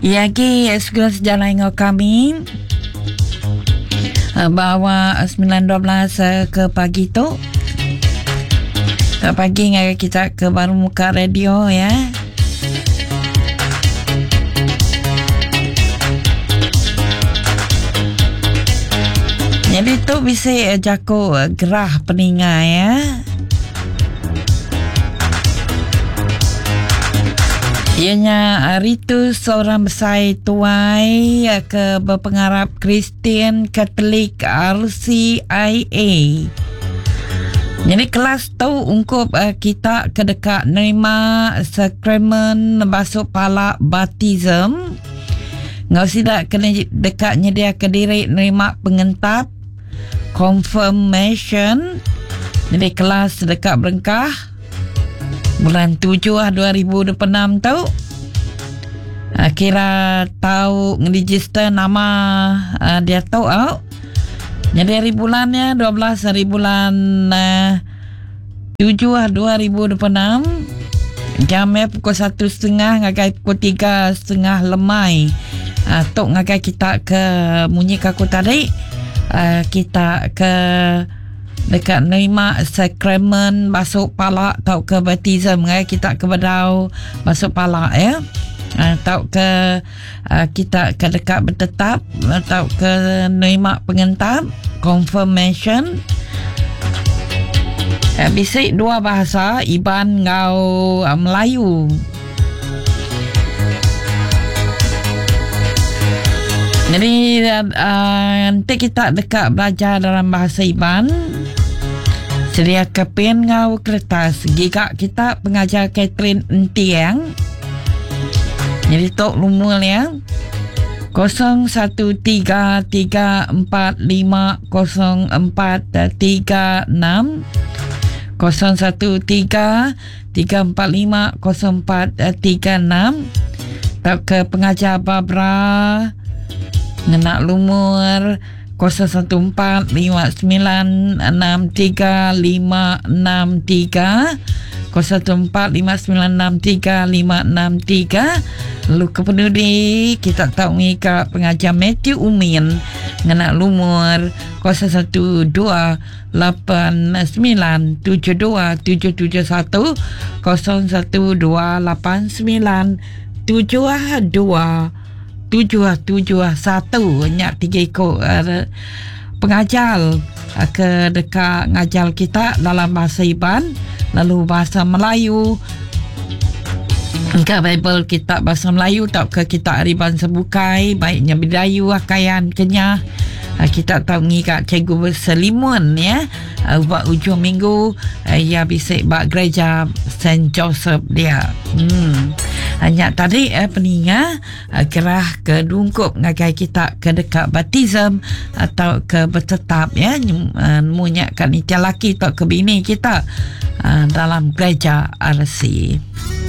Iagi segera sejalan dengan kami bahawa 9.12 ke pagi tu pagi dengan kita ke Baru Muka Radio ya. Jadi tu bisa jago gerah peningai ya. Ianya Ritu seorang besar tuai ke berpengarap Kristian Katolik RCIA. Jadi kelas tu ungkup kita ke dekat nerima sakramen basuh pala baptism. Ngau sidak kena dekat nyedia ke diri nerima pengentap confirmation. Jadi kelas dekat Berengkah bulan 7 2026 tu kira tahu ngeregister nama dia tahu jadi hari bulannya 12 hari bulan 7 2026 jamnya pukul 1.30 ngagai pukul 3.30 lemai tok ngagai kita ke munyi kaku tadi kita ke dekat nerima sakramen basuh pala atau ke baptism kita ke bedau basuh pala ya atau ke kita ke dekat bertetap atau ke nerima pengentap confirmation bisa dua bahasa Iban ngau Melayu. Jadi nanti kita dekat belajar dalam bahasa Iban. Sedia kepen ngau kertas gigak kita pengajar Catherine Entiang. Jadi tok lumul ya 0133450436 0133450436 tak ke pengajar Barbara ngenak lumur 0145963563 0145963563 lalu kepenudi kita tahu ngika pengajar Matthew Umin ngenak lumur 0128972771 0128972771 nyak 3 ikut pengajar ke dekat ngajar kita dalam bahasa Iban lalu bahasa Melayu ke Bible kita bahasa Melayu tak ke kita Ariban Sebukai baiknya Bidayu Akayan Kenyah kita tahu ngikat cikgu berselimun ya buat ujung minggu ya bisa buat gereja St. Joseph dia hanya tadi peninga kerah ke dungkup ngagai kita ke dekat baptism atau ke bertetap ya munyakan itiar laki atau ke bini kita dalam gereja RC.